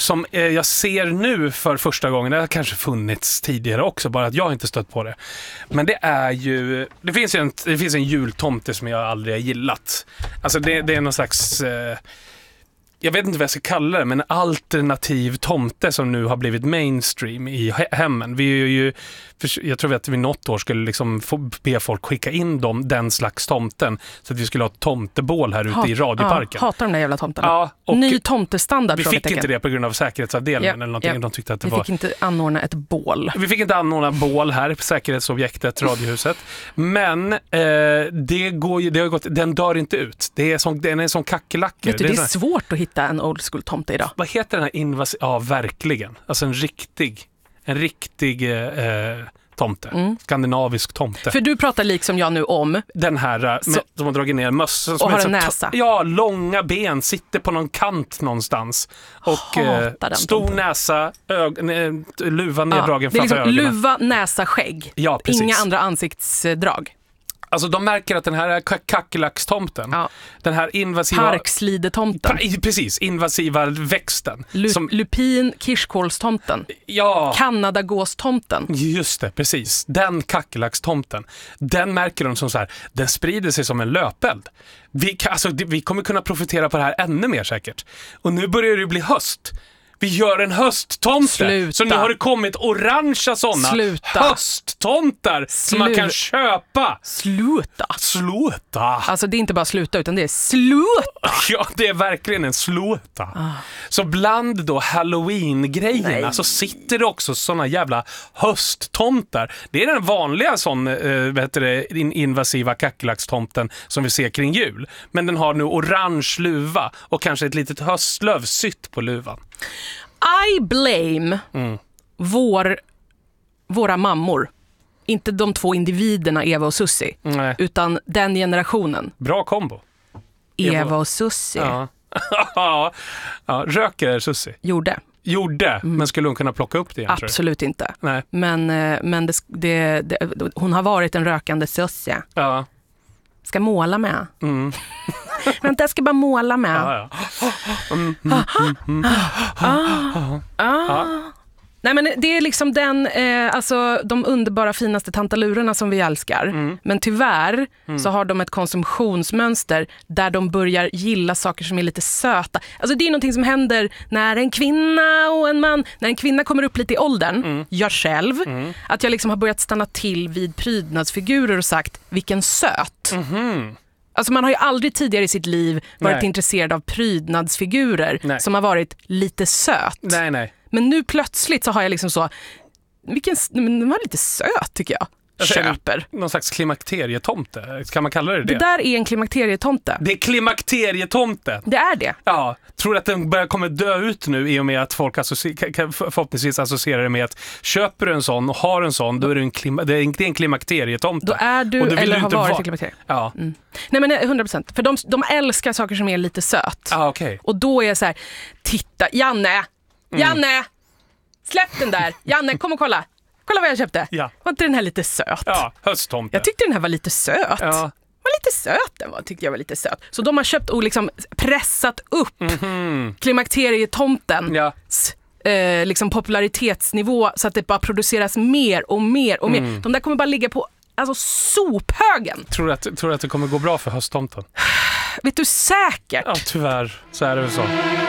som jag ser nu för första gången, det har kanske funnits tidigare också, bara att jag inte stött på det. Men det är ju, det finns en jultomte som jag aldrig har gillat. Alltså det är någon slags... jag vet inte vad jag ska kalla det, men alternativ tomte som nu har blivit mainstream i hemmen. Vi är ju, jag tror att vi något år skulle liksom få be folk skicka in den slags tomten så att vi skulle ha ett tomtebål här ute i radioparken. Hatar de där jävla tomtarna. Ja, ny tomtestandard. Vi fick inte det på grund av säkerhetsavdelningen eller någonting. De tyckte att det vi fick inte anordna ett bål. Vi fick inte anordna bål här på säkerhetsobjektet, radiohuset. Men det har gått, den dör inte ut. Den är som kackerlackor. Vet du, det är svårt att hitta en old school tomte idag. Vad heter den här ja, verkligen. Alltså en riktig tomte. Skandinavisk tomte. För du pratar liksom jag nu om den här som har dragit ner mössan och har en näsa. Ja, långa ben, sitter på någon kant någonstans. Och stor tomten. Näsa, luva neddragen framför ögonen. Luva, näsa, skägg. Ja, precis. Inga andra ansiktsdrag. Alltså de märker att den här kackerlackstomten, den här invasiva... Parkslidetomten. Precis, invasiva växten. Lupin, kirskålstomten. Ja. Kanadagåstomten. Just det, precis. Den kackerlackstomten. Den märker de som så här, den sprider sig som en löpeld. Vi kommer kunna profitera på det här ännu mer säkert. Och nu börjar det bli höst. Vi gör en hösttomte. Sluta. Så nu har det kommit orangea sådana hösttomtar som man kan köpa. Sluta. Alltså det är inte bara sluta utan det är sluta. Ja, det är verkligen en sluta. Så bland då Halloween-grejerna så sitter det också såna jävla hösttomtar. Det är den vanliga invasiva kackerlackstomten som vi ser kring jul. Men den har nu orange luva och kanske ett litet höstlöv sytt på luvan. I blame våra mammor. Inte de två individerna Eva och Sussi. Nej. Utan den generationen. Bra kombo. Eva och Sussi. Ja, röker Sussi. Gjorde, men skulle hon kunna plocka upp det igen? Absolut inte. Nej. Men hon har varit en rökande Sussi. Ja. Ska måla med. Vänta, jag ska bara måla med. Nej, men det är liksom alltså de underbara finaste tantalurerna som vi älskar. Men tyvärr så har de ett konsumtionsmönster där de börjar gilla saker som är lite söta. Alltså det är någonting som händer när en kvinna och en man, när en kvinna kommer upp lite i åldern, jag själv, att jag liksom har börjat stanna till vid prydnadsfigurer och sagt, vilken söt. Alltså man har ju aldrig tidigare i sitt liv varit intresserad av prydnadsfigurer som har varit lite söt. Nej. Men nu plötsligt så har jag liksom så, den var lite söt tycker jag. Köper. Någon slags klimakterietomte, kan man kalla det? Det där är en klimakterietomte. Det är klimakterietomte. Det är det. Ja, tror att den kommer dö ut nu i och med att folk förhoppningsvis associerar det med att köper du en sån och har en sån, då är det är en klimakterietomte. Då är du eller har varit i klimakterie. Ja. Nej men 100%. För de älskar saker som är lite söt. Okay. Och då är jag så här, titta, Janne, släpp den där. Janne, kom och kolla. Kolla vad jag köpte. Ja. Var inte den här lite söt? Ja, hösttomte. Jag tyckte den här var lite söt. Ja. Var lite söt den var, tyckte jag var lite söt. Så de har köpt och liksom pressat upp klimakterietomten liksom popularitetsnivå så att det bara produceras mer och mer och mer. De där kommer bara ligga på sophögen. Tror du att det kommer gå bra för hösttomten? Vet du säkert? Ja, tyvärr så är det väl så.